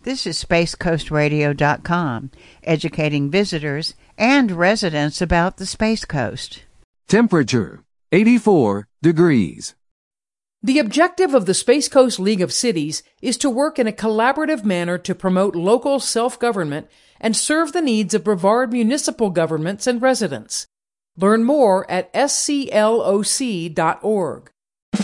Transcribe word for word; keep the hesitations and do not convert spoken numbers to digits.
This is space coast radio dot com, educating visitors and residents about the Space Coast. Temperature, eighty-four degrees. The objective of the Space Coast League of Cities is to work in a collaborative manner to promote local self-government and serve the needs of Brevard municipal governments and residents. Learn more at s c l o c dot org.